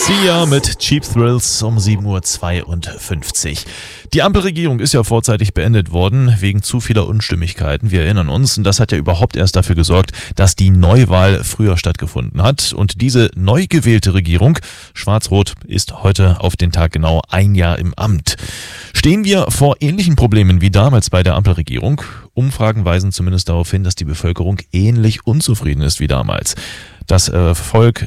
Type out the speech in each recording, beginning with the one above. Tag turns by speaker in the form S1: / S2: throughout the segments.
S1: Sia mit Cheap Thrills um 7:52 Uhr. Die Ampelregierung ist ja vorzeitig beendet worden, wegen zu vieler Unstimmigkeiten. Wir erinnern uns, und das hat ja überhaupt erst dafür gesorgt, dass die Neuwahl früher stattgefunden hat. Und diese neu gewählte Regierung, Schwarz-Rot, ist heute auf den Tag genau ein Jahr im Amt. Stehen wir vor ähnlichen Problemen wie damals bei der Ampelregierung? Umfragen weisen zumindest darauf hin, dass die Bevölkerung ähnlich unzufrieden ist wie damals. Was das Volk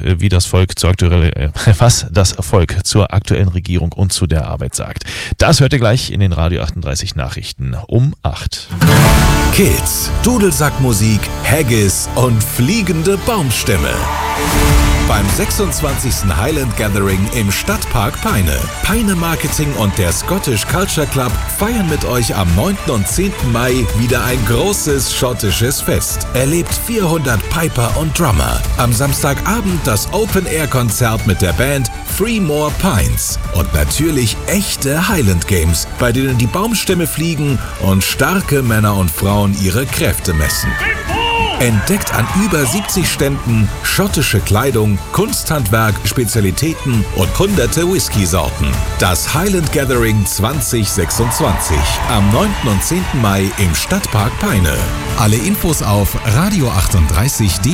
S1: zur aktuellen Regierung und zu der Arbeit sagt. Das hört ihr gleich in den Radio 38 Nachrichten um 8.
S2: Kids, Dudelsackmusik, Haggis und fliegende Baumstämme. Beim 26. Highland Gathering im Stadtpark Peine. Peine Marketing und der Scottish Culture Club feiern mit euch am 9. und 10. Mai wieder ein großes schottisches Fest. Erlebt 400 Piper und Drummer. Am Samstagabend das Open-Air-Konzert mit der Band Three More Pines. Und natürlich echte Highland Games, bei denen die Baumstämme fliegen und starke Männer und Frauen ihre Kräfte messen. Entdeckt an über 70 Ständen schottische Kleidung, Kunsthandwerk, Spezialitäten und hunderte Whisky-Sorten. Das Highland Gathering 2026 am 9. und 10. Mai im Stadtpark Peine. Alle Infos auf radio38.de.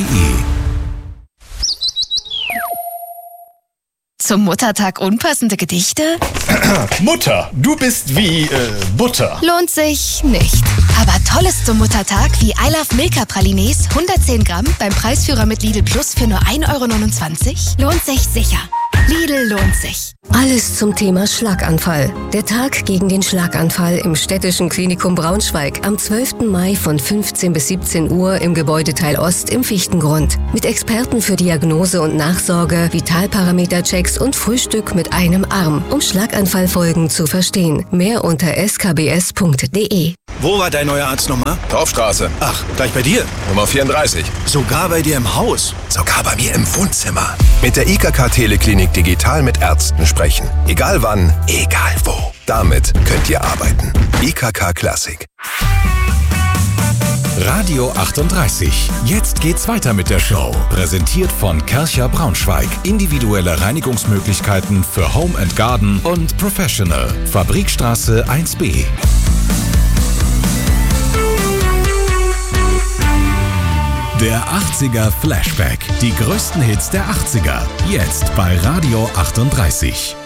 S3: Zum Muttertag unpassende Gedichte?
S4: Mutter, du bist wie Butter.
S3: Lohnt sich nicht. Aber Tolles zum Muttertag wie I Love Milka Pralines, 110 Gramm beim Preisführer mit Lidl Plus für nur 1,29 € lohnt sich sicher. Lidl lohnt sich.
S5: Alles zum Thema Schlaganfall. Der Tag gegen den Schlaganfall im Städtischen Klinikum Braunschweig am 12. Mai von 15 bis 17 Uhr im Gebäudeteil Ost im Fichtengrund. Mit Experten für Diagnose und Nachsorge, Vitalparameterchecks und Frühstück mit einem Arm, um Schlaganfallfolgen zu verstehen. Mehr unter skbs.de.
S6: Wo war dein neuer Arzt nochmal?
S7: Dorfstraße.
S6: Ach, gleich bei dir?
S7: Nummer 34.
S6: Sogar bei dir im Haus?
S7: Sogar bei mir im Wohnzimmer. Mit der IKK Teleklinik digital mit Ärzten sprechen. Egal wann, egal wo. Damit könnt ihr arbeiten. IKK Classic.
S2: Radio 38. Jetzt geht's weiter mit der Show. Präsentiert von Kärcher Braunschweig. Individuelle Reinigungsmöglichkeiten für Home and Garden und Professional. Fabrikstraße 1B. Der 80er Flashback. Die größten Hits der 80er. Jetzt bei Radio 38.